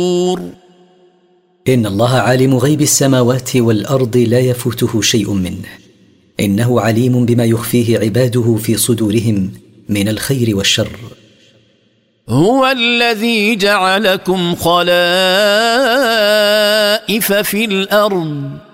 إن الله عالم غيب السماوات والأرض لا يفوته شيء منه، إنه عليم بما يخفيه عباده في صدورهم من الخير والشر. هو الذي جعلكم خلائف في الأرض